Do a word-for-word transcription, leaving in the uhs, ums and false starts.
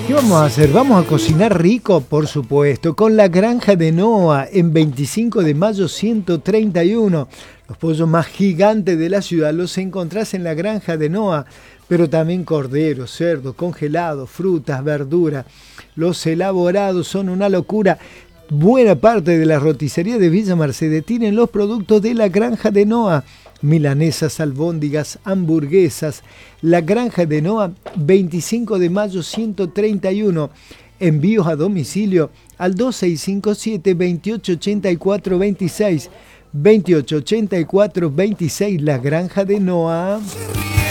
¿Qué vamos a hacer? ¿Vamos a cocinar rico? Por supuesto, con la Granja de Noa en veinticinco de mayo ciento treinta y uno. Los pollos más gigantes de la ciudad los encontrás en la Granja de Noa, pero también cordero, cerdo, congelado, frutas, verduras. Los elaborados son una locura. Buena parte de la roticería de Villa Mercedes tienen los productos de la Granja de Noa. Milanesas, albóndigas, hamburguesas. La Granja de Noa, veinticinco de mayo ciento treinta y uno. Envíos a domicilio al dos seis cinco siete, veintiocho ochenta y cuatro veintiséis. veintiocho ochenta y cuatro veintiséis, La Granja de Noa.